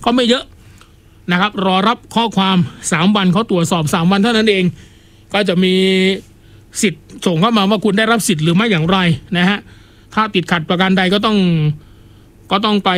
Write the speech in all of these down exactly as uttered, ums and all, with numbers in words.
ก็ไม่เยอะนะครับรอรับข้อความสามวันเขาตรวจสอบสามวันเท่านั้นเองก็จะมีสิทธิ์ส่งเข้ามาว่าคุณได้รับสิทธิ์หรือไม่อย่างไรนะฮะถ้าติดขัดประการใดก็ต้องก็ต้องไป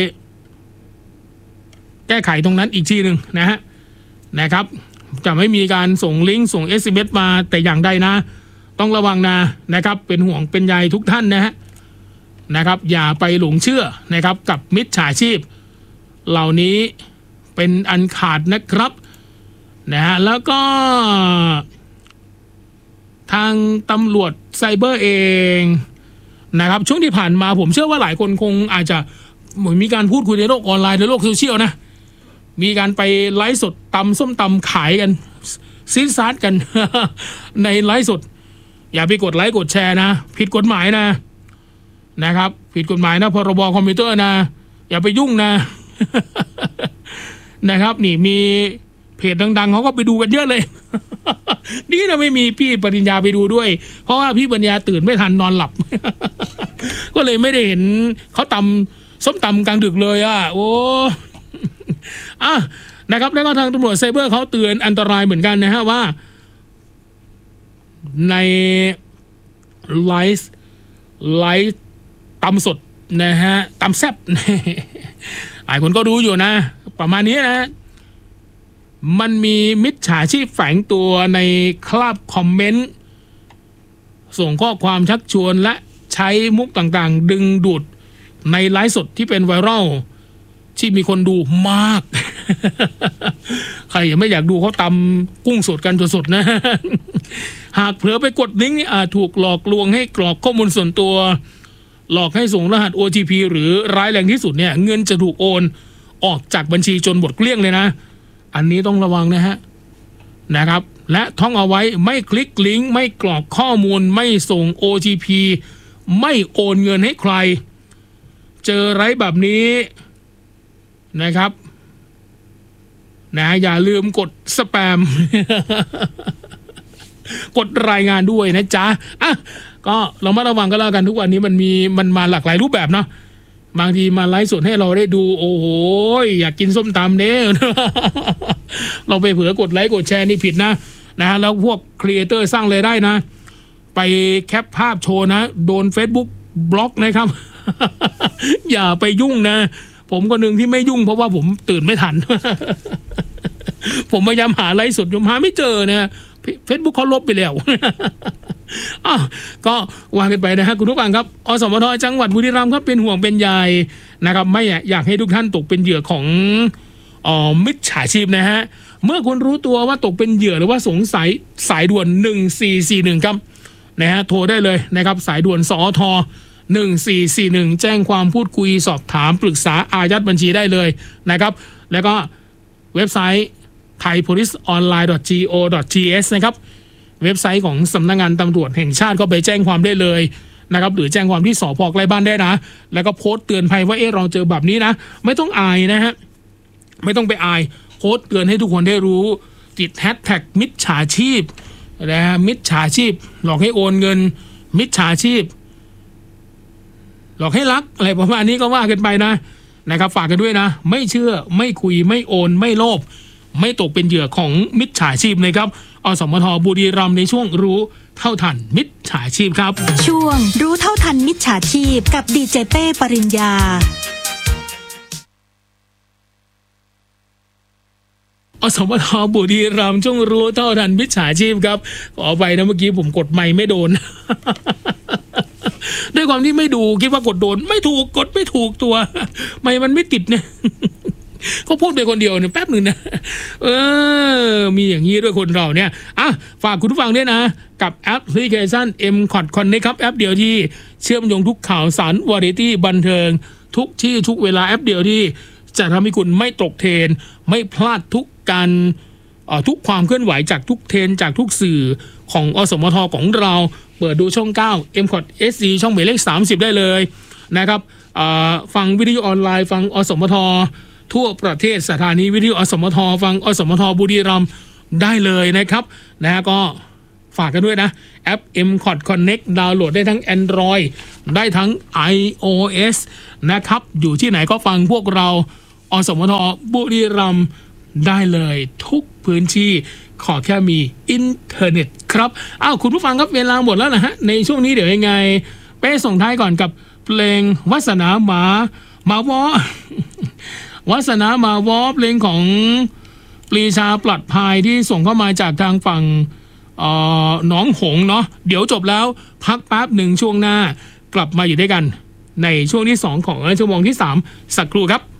แก้ไขตรงนั้นอีกทีหนึ่งนะฮะนะครับจะไม่มีการส่งลิงก์ส่ง เอส เอ็ม เอส มาแต่อย่างใดนะต้องระวังนะนะครับเป็นห่วงเป็นใยทุกท่านนะฮะนะครับอย่าไปหลงเชื่อนะครับกับมิจฉาชีพเหล่านี้เป็นอันขาดนะครับนะฮะแล้วก็ทางตำรวจไซเบอร์เองนะครับช่วงที่ผ่านมาผมเชื่อว่าหลายคนคงอาจจะเหมือนมีการพูดคุยในโลกออนไลน์ในโลกโซเชียลนะมีการไปไลฟ์สดตำส้มตำขายกันซีดซาร์กัน ในไลฟ์สดอย่าไปกดไลค์กดแชร์นะผิดกฎหมายนะนะครับผิดกฎหมายนะพรบคอมพิวเตอร์นะอย่าไปยุ่งนะ นะครับนี่มีเพจดังๆเขาก็ไปดูกันเยอะเลย นี่นะไม่มีพี่ปริญญาไปดูด้วยเพราะว่าพี่ปริญญาตื่นไม่ทันนอนหลับ ก็เลยไม่ได้เห็นเขาตำส้มตำกลางดึกเลยอ่ะโอ้ อ่ะนะครับแล้วก็ทางตำรวจไซเบอร์เขาเตือนอันตรายเหมือนกันนะฮะว่าในไลฟ์ไลฟ์ตำสดนะฮะตำแซ่บ หลายคนก็ดูอยู่นะประมาณนี้นะมันมีมิจฉาชีพแฝงตัวในคราบคอมเมนต์ส่งข้อความชักชวนและใช้มุกต่างๆดึงดูดในไลฟ์สดที่เป็นไวรัลที่มีคนดูมาก ใครยังไม่อยากดูเขาตำกุ้งสดกันสดๆนะ หากเผลอไปกดลิงก์นี่อาจถูกหลอกลวงให้กรอกข้อมูลส่วนตัวหลอกให้ส่งรหัส โอ ที พี หรือร้ายแรงที่สุดเนี่ยเงินจะถูกโอนออกจากบัญชีจนหมดเกลี้ยงเลยนะอันนี้ต้องระวังนะฮะนะครับและท่องเอาไว้ไม่คลิกลิงก์ไม่กรอกข้อมูลไม่ส่ง โอ ที พี ไม่โอนเงินให้ใครเจอไรแบบนี้นะครับนะอย่าลืมกดสแปม กดรายงานด้วยนะจ๊ะอ่ะก็เรามาระวังก็แล้วกันทุกวันนี้มันมีมันมาหลากหลายรูปแบบเนาะบางทีมาไลฟ์สดให้เราได้ดูโอ้โหอยากกินส้มตำเนี่ย เราไปเผลอกดไลค์กดแชร์นี่ผิดนะนะแล้วพวกครีเอเตอร์สร้างรายได้นะไปแคปภาพโชว์นะโดน Facebook บล็อกนะครับ อย่าไปยุ่งนะผมคนหนึ่งที่ไม่ยุ่งเพราะว่าผมตื่นไม่ทัน ผมพยายามหาไลฟ์สดผมหาไม่เจอนะเฟซบุ๊กเขาลบไปแล้ว อ้าวก็วางกันไปนะฮะคุณผู้ฟังครับอสมทจังหวัดบุรีรัมย์ครับเป็นห่วงเป็นใยนะครับไม่อยากให้ทุกท่านตกเป็นเหยื่อของอ๋อมิจฉาชีพนะฮะเมื่อคุณรู้ตัวว่าตกเป็นเหยื่อหรือว่าสงสัยสายด่วนหนึ่งสี่สี่หนึ่งครับนะฮะโทรได้เลยนะครับสายด่วนสอทหนึ่งสี่สี่หนึ่งแจ้งความพูดคุยสอบถามปรึกษาอายัดบัญชีได้เลยนะครับแล้วก็เว็บไซต์ ไทยโพลิสออนไลน์ ดอท จี โอ ดอท ที เอส นะครับเว็บไซต์ของสำนักงานตำรวจแห่งชาติก็ไปแจ้งความได้เลยนะครับหรือแจ้งความที่สภ.ใกล้บ้านได้นะแล้วก็โพสต์เตือนภัยว่าเออเราเจอแบบนี้นะไม่ต้องอายนะฮะไม่ต้องไปอายโพสต์เตือนให้ทุกคนได้รู้ติดแฮชแท็กมิจฉาชีพนะฮะมิจฉาชีพหลอกให้โอนเงินมิจฉาชีพหลอกให้รักอะไรประมาณนี้ก็ว่ากันไปนะนะครับฝากกันด้วยนะไม่เชื่อไม่คุยไม่โอนไม่โลภไม่ตกเป็นเหยื่อของมิจฉาชีพนะครับอสมทบุรีรัมย์ในช่วงรู้เท่าทันมิจฉาชีพครับช่วงรู้เท่าทันมิจฉาชีพกับดีเจเป้ปริญญาอสมทบุรีรัมย์ช่วงรู้เท่าทันมิจฉาชีพครับขอไปนะเมื่อกี้ผมกดไมค์ไม่โดน ด้วยความที่ไม่ดูคิดว่ากดโดนไม่ถูกกดไม่ถูกตัวไมค์มันไม่ติดเนี่ย ก็พูดไปคนเดียวเนี่ยแป๊บหนึ่งนะเออมีอย่างนี้ด้วยคนเราเนี่ยอ่ะฝากคุณผู้ฟังด้วยนะกับแอปพลิเคชัน เอ็ม คอท Connect ครับแอปเดียวที่เชื่อมโยงทุกข่าวสารวาไรตี้บันเทิงทุกที่ทุกเวลาแอปเดียวที่จะทำให้คุณไม่ตกเทรนไม่พลาดทุกการเอ่อทุกความเคลื่อนไหวจากทุกเทรนจากทุกสื่อของอสมทของเราเปิดดูช่องเก้า เอ็ม คอท เอส ดี ช่องหมายเลขสามสิบได้เลยนะครับเอ่อฟังวิทยุออนไลน์ฟังอสมททั่วประเทศสถานีวิทยุอสมทฟังอสมทบุรีรัมย์ได้เลยนะครับนะฮะก็ฝากกันด้วยนะแอป เอ็ม คอท Connect ดาวน์โหลดได้ทั้ง Android ได้ทั้ง iOS นะครับอยู่ที่ไหนก็ฟังพวกเราอสมทบุรีรัมย์ได้เลยทุกพื้นที่ขอแค่มีอินเทอร์เน็ตครับอ้าวคุณผู้ฟังครับเวลาหมดแล้วนะฮะในช่วงนี้เดี๋ยวยังไงไปส่งท้ายก่อนกับเพลงวาสนาหมาหมาวอ วาสนาหมาวอเพลงของปรีชาปลอดภัยที่ส่งเข้ามาจากทางฝั่งเอ่อหนองหงเนาะเดี๋ยวจบแล้วพักแป๊บหนึ่งช่วงหน้ากลับมาอยู่ด้วยกันในช่วงที่สองของชั่วโมงที่สามสักครู่ครับ